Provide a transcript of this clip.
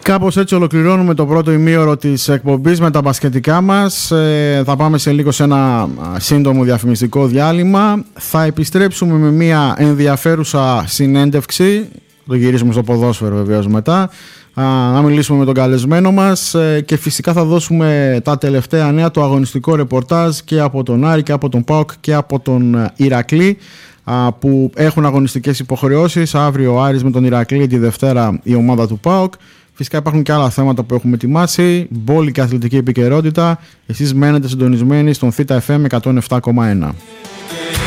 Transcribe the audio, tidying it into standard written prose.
Κάπως έτσι ολοκληρώνουμε το πρώτο ημίωρο της εκπομπής με τα μπασκετικά μας. Θα πάμε σε λίγο σε ένα σύντομο διαφημιστικό διάλειμμα. Θα επιστρέψουμε με μια ενδιαφέρουσα συνέντευξη. Το γυρίσουμε στο ποδόσφαιρο βεβαίως μετά. Να μιλήσουμε με τον καλεσμένο μας και φυσικά θα δώσουμε τα τελευταία νέα, το αγωνιστικό ρεπορτάζ και από τον Άρη και από τον ΠΑΟΚ και από τον Ηρακλή που έχουν αγωνιστικές υποχρεώσεις. Αύριο ο Άρης με τον Ηρακλή, τη Δευτέρα η ομάδα του ΠΑΟΚ. Φυσικά υπάρχουν και άλλα θέματα που έχουμε ετοιμάσει, μπόλικη αθλητική επικαιρότητα. Εσείς μένετε συντονισμένοι στον Θήτα FM 107,1.